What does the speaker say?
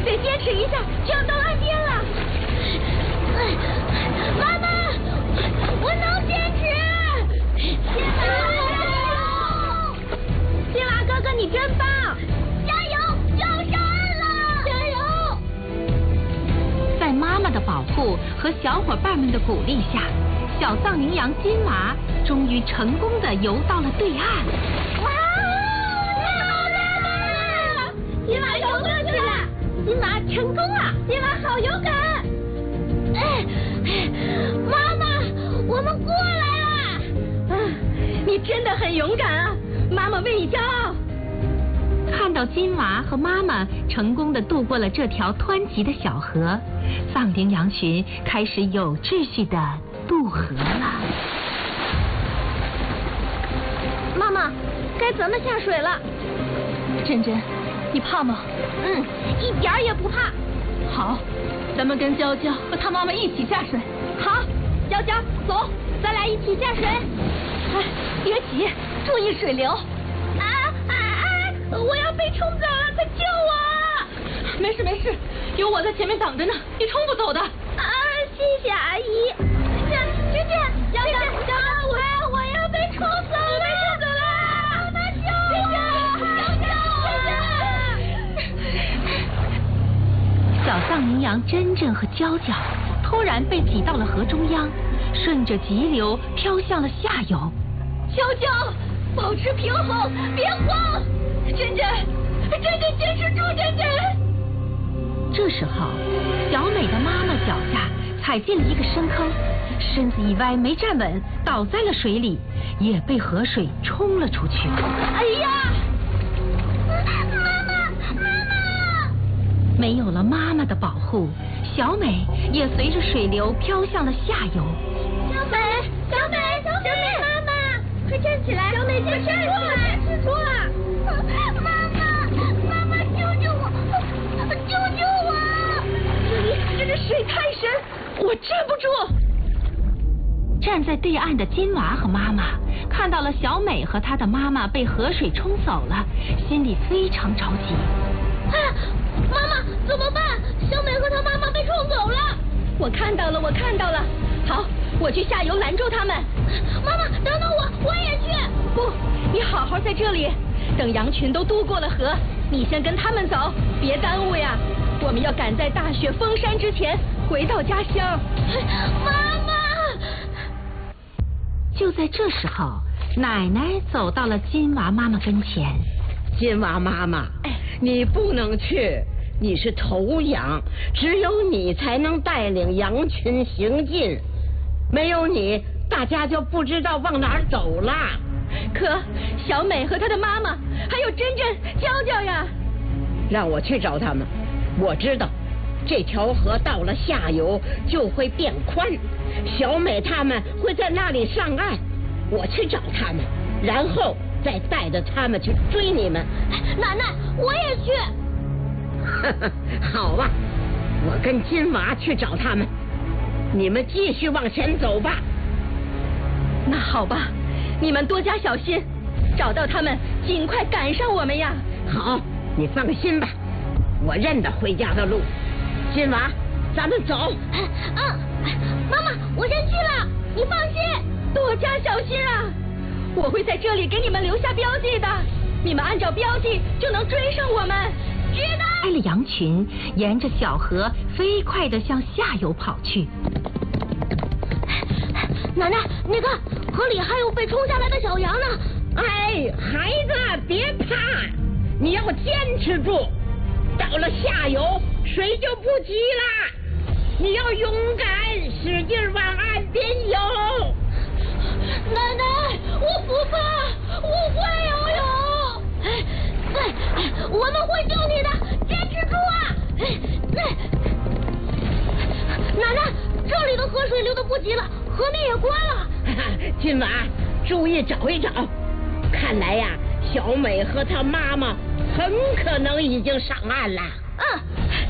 再坚持一下就要到岸边了。妈妈，我能坚持。金娃，金娃哥哥，你真棒！加油，就要上岸了！加油！ 在妈妈的保护和小伙伴们的鼓励下，小藏羚羊金娃终于成功地游到了对岸。 哇！金娃游过去了，金娃成功了，金娃好勇敢！妈妈，我们过来了！ 你真的很勇敢啊，妈妈为你骄傲。看到金娃和妈妈成功地渡过了这条湍急的小河，藏羚羊群开始有秩序地渡河了。 妈妈，该咱们下水了。 珍珍，你怕吗？ 一点儿也不怕。 好，咱们跟娇娇和她妈妈一起下水。 好，娇娇，走，咱俩一起下水。 别急，注意水流。 我要被冲走了，快救我！ 没事没事，有我在前面挡着呢，你冲不走的。 谢谢阿姨。珍珍，娇娇，我要被冲走了！妈妈救我！ 小藏羚羊珍珍和娇娇突然被挤到了河中央，顺着急流飘向了下游。 娇娇，保持平衡，别慌！珍珍，坚持住，珍珍！ 这时候，小美的妈妈脚下踩进了一个深坑，身子一歪没站稳，倒在了水里，也被河水冲了出去。 哎呀！妈妈！ 没有了妈妈的保护，小美也随着水流飘向了下游。 小美，妈妈，快站起来！小美，快站住了！吃住了！妈妈，救救我！这里水太深， 我站不住。站在对岸的金娃和妈妈看到了小美和她的妈妈被河水冲走了，心里非常着急。 妈妈怎么办？小美和她妈妈被冲走了。 我看到了。好，我去下游拦住他们。 妈妈，等等我也去。 不，你好好在这里，等羊群都渡过了河，你先跟他们走，别耽误呀。我们要赶在大雪封山之前回到家乡。 妈妈！ 就在这时候，奶奶走到了金娃妈妈跟前。 金娃妈妈，你不能去，你是头羊，只有你才能带领羊群行进，没有你，大家就不知道往哪儿走了。 可小美和她的妈妈，还有珍珍、娇娇呀， 让我去找他们。我知道，这条河到了下游就会变宽，小美他们会在那里上岸。我去找他们，然后再带着他们去追你们。 奶奶，我也去。 好吧，我跟金娃去找他们，你们继续往前走吧。 那好吧，你们多加小心，找到他们尽快赶上我们呀。 好，你放心吧，我认得回家的路。金娃，咱们走。 妈妈，我先去了，你放心。 多加小心啊！我会在这里给你们留下标记的，你们按照标记就能追上我们。 知道。 带了羊群，沿着小河飞快地向下游跑去。 奶奶，你看，河里还有被冲下来的小羊呢。 哎，孩子，别怕，你要坚持住。到了下游，水就不急了。你要勇敢，使劲往岸边游。 奶奶，我不怕，我会游泳。我们会救你的，坚持住啊！奶奶，这里的河水流得不急了，河面也宽了。 今晚注意找一找，看来呀，小美和她妈妈很可能已经上岸了。